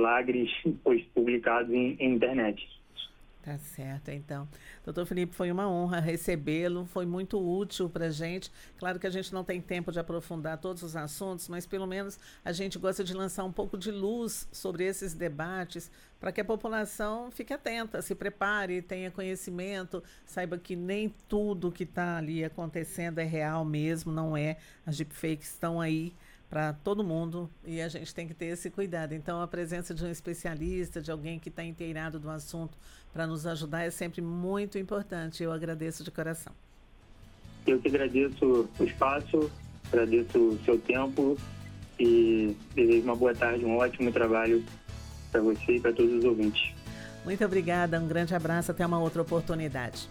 milagres publicados em internet. Tá certo, então. Doutor Felipe, foi uma honra recebê-lo, foi muito útil para a gente. Claro que a gente não tem tempo de aprofundar todos os assuntos, mas pelo menos a gente gosta de lançar um pouco de luz sobre esses debates para que a população fique atenta, se prepare, tenha conhecimento, saiba que nem tudo que está ali acontecendo é real mesmo, não é. As deepfakes estão aí para todo mundo e a gente tem que ter esse cuidado. Então, a presença de um especialista, de alguém que está inteirado do assunto para nos ajudar é sempre muito importante. Eu agradeço de coração. Eu que agradeço o espaço, agradeço o seu tempo e desejo uma boa tarde, um ótimo trabalho para você e para todos os ouvintes. Muito obrigada, um grande abraço, até uma outra oportunidade.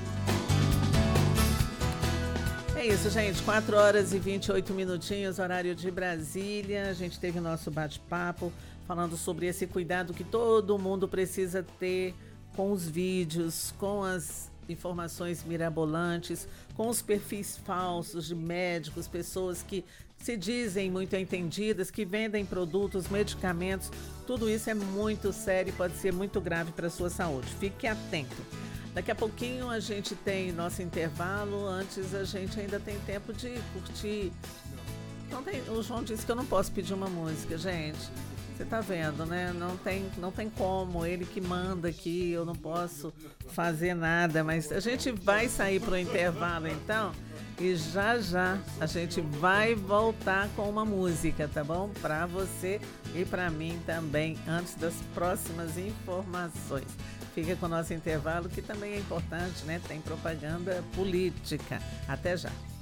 É isso, gente, 4 horas e 28 minutinhos, horário de Brasília. A gente teve o nosso bate-papo falando sobre esse cuidado que todo mundo precisa ter com os vídeos, com as informações mirabolantes, com os perfis falsos de médicos, pessoas que se dizem muito entendidas, que vendem produtos, medicamentos. Tudo isso é muito sério e pode ser muito grave para a sua saúde. Fique atento. Daqui a pouquinho a gente tem nosso intervalo. Antes a gente ainda tem tempo de curtir. O João disse que eu não posso pedir uma música, gente. Você tá vendo, né? Não tem como. Ele que manda aqui, eu não posso fazer nada. Mas a gente vai sair para o intervalo então. E já a gente vai voltar com uma música, tá bom? Para você e para mim também, antes das próximas informações. Fica com o nosso intervalo, que também é importante, né? Tem propaganda política. Até já.